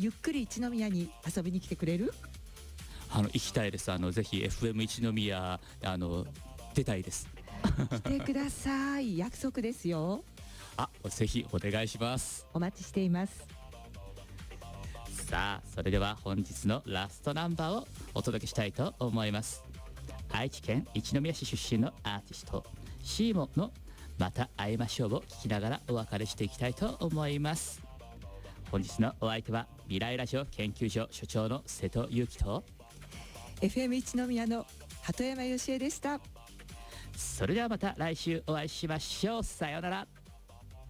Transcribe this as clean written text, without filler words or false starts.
ゆっくり一宮に遊びに来てくれる？ 行きたいです。ぜひ FM 一宮出たいです。 来てください。約束ですよ。 ぜひお願いします。 お待ちしています。 さあ、それでは本日のラストナンバーをお届けしたいと思います。愛知県一宮市出身のアーティストシーモのまた会いましょうを聞きながらお別れしていきたいと思います。本日のお相手は未来ラジオ研究所所長の瀬戸裕樹と FM 一宮の鳩山芳恵でした。 それではまた来週お会いしましょう。さようなら。